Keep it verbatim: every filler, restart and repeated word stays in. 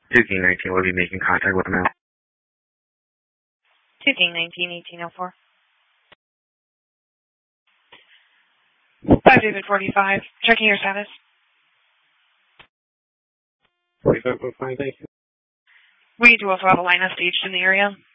two King nineteen will be making contact with them now. two King nineteen, eighteen oh four. five David forty-five, checking your status. forty-five point five, thank you. We do also have a line of staged in the area.